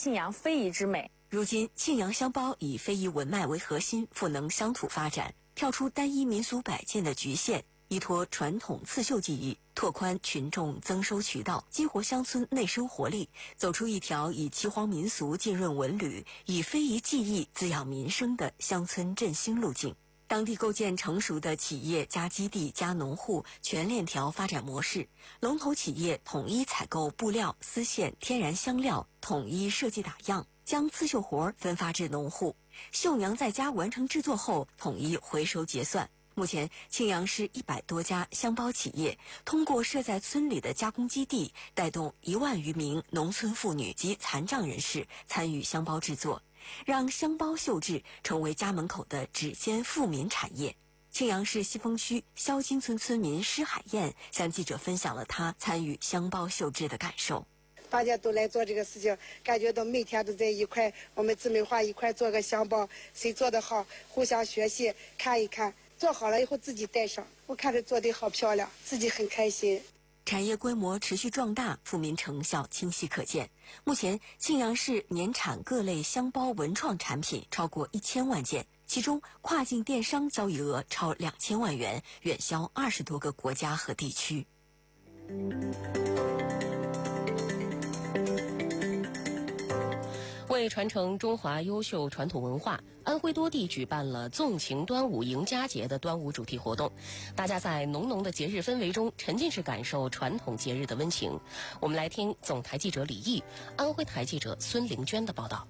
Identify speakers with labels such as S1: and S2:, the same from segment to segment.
S1: 庆阳非遗之美。
S2: 如今，庆阳香包以非遗文脉为核心，赋能乡土发展，跳出单一民俗摆件的局限，依托传统刺绣技艺，拓宽群众增收渠道，激活乡村内生活力，走出一条以岐黄民俗浸润文旅，以非遗技艺滋养民生的乡村振兴路径。当地构建成熟的企业加基地加农户全链条发展模式，龙头企业统一采购布料、丝线、天然香料，统一设计打样，将刺绣活分发至农户，绣娘在家完成制作后统一回收结算。目前，庆阳市100多家香包企业通过设在村里的加工基地，带动1万余名农村妇女及残障人士参与香包制作，让香包绣制成为家门口的指尖富民产业。庆阳市西峰区肖金村村民施海燕向记者分享了她参与香包绣制的感受。
S3: 大家都来做这个事情，感觉到每天都在一块，我们姊妹花一块做个香包，谁做得好，互相学习，看一看，做好了以后自己带上，我看着做得好漂亮，自己很开心。
S2: 产业规模持续壮大，富民成效清晰可见。目前，庆阳市年产各类香包文创产品超过1000万件，其中跨境电商交易额超2000万元，远销20多个国家和地区。
S4: 为传承中华优秀传统文化，安徽多地举办了纵情端午迎佳节的端午主题活动，大家在浓浓的节日氛围中沉浸式感受传统节日的温情。我们来听总台记者李毅、安徽台记者孙玲娟的报道。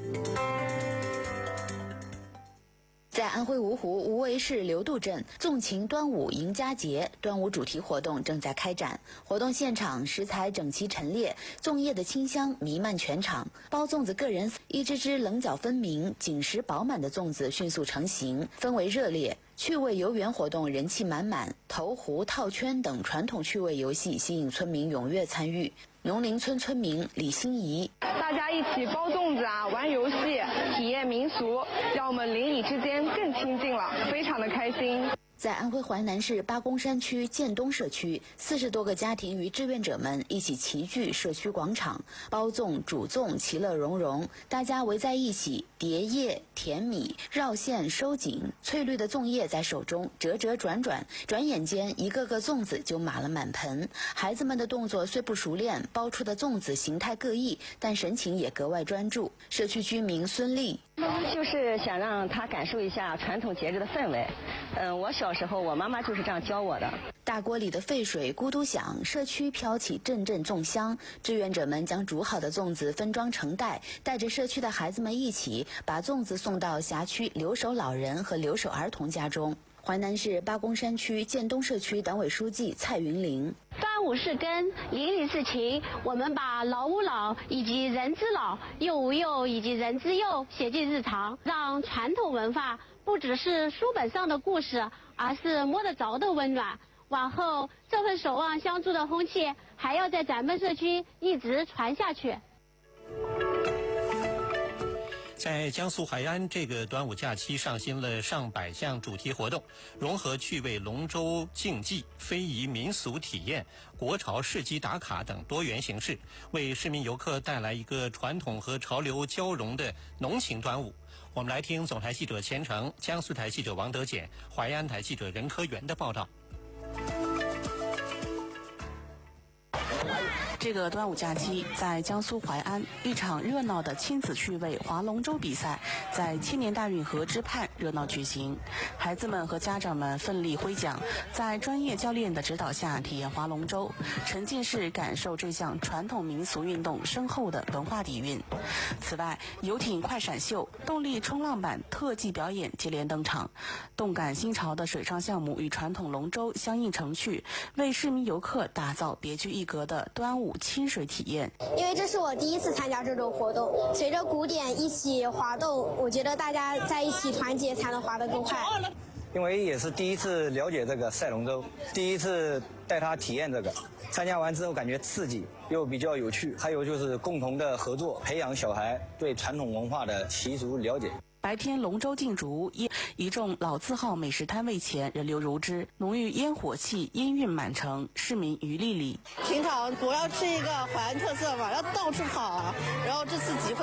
S5: 在安徽芜湖无为市流渡镇，纵情端午迎佳节端午主题活动正在开展。活动现场食材整齐陈列，粽叶的清香弥漫全场。包粽子个人一只只棱角分明、紧实饱满的粽子迅速成型，氛围热烈。趣味游园活动人气满满，投壶、套圈等传统趣味游戏吸引村民踊跃参与。农林村村民李心怡：
S6: 大家一起包粽子啊，玩游戏，体验民俗，让我们邻里之间更亲近了，非常的开心。
S5: 在安徽淮南市八公山区建东社区，40多个家庭与志愿者们一起齐聚社区广场，包粽、煮粽，其乐融融。大家围在一起，叠叶、填米、绕线、收紧，翠绿的粽叶在手中折折转转，转眼间一个个粽子就码了满盆。孩子们的动作虽不熟练，包出的粽子形态各异，但神情也格外专注。社区居民孙丽：
S7: 就是想让他感受一下传统节日的氛围。我小时候我妈妈就是这样教我的。
S5: 大锅里的沸水咕嘟响，社区飘起阵阵粽香。志愿者们将煮好的粽子分装成袋，带着社区的孩子们一起把粽子送到辖区留守老人和留守儿童家中。淮南市八公山区建东社区党委书记蔡云林：
S8: 端午是根，邻里是情，我们把老吾老以及人之老、幼吾幼以及人之幼写进日常，让传统文化不只是书本上的故事，而是摸得着的温暖。往后这份守望相助的风气还要在咱们社区一直传下去。
S9: 在江苏淮安，这个端午假期上新了上百项主题活动，融合趣味龙舟竞技、非遗民俗体验、国潮市集打卡等多元形式，为市民游客带来一个传统和潮流交融的浓情端午。我们来听总台记者钱程、江苏台记者王德简、淮安台记者任科元的报道。
S10: 这个端午假期，在江苏淮安，一场热闹的亲子趣味划龙舟比赛在千年大运河之畔热闹举行。孩子们和家长们奋力挥桨，在专业教练的指导下体验划龙舟，沉浸式感受这项传统民俗运动深厚的文化底蕴。此外，游艇快闪秀、动力冲浪板特技表演接连登场，动感新潮的水上项目与传统龙舟相映成趣，为市民游客打造别具一格的端午亲水体验。
S11: 因为这是我第一次参加这种活动，随着鼓点一起滑动，我觉得大家在一起团结才能滑得更快。
S12: 因为也是第一次了解这个赛龙舟，第一次带他体验这个，参加完之后感觉刺激又比较有趣，还有就是共同的合作，培养小孩对传统文化的习俗了解。
S10: 白天龙舟竞逐，一众老字号美食摊位前人流如织，浓郁烟火气氤氲满城，市民于历历。
S13: 平常我要吃一个淮安特色嘛，要到处跑啊，然后这次机会